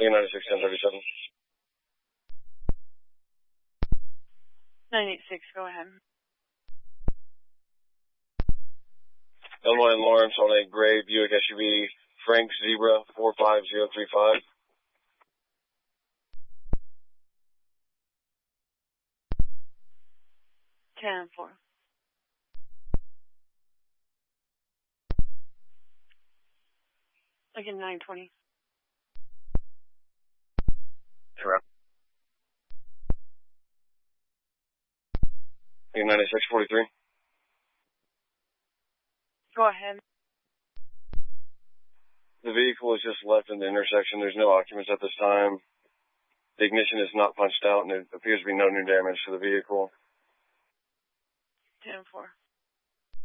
96 1037. 986, go ahead. Illinois and Lawrence on a gray Buick SUV, Frank Zebra 45035. Ten four. Again, 920. Correct. 9643. Go ahead. The vehicle is just left in the intersection. There's no occupants at this time. The ignition is not punched out, and there appears to be no new damage to the vehicle. 10-4.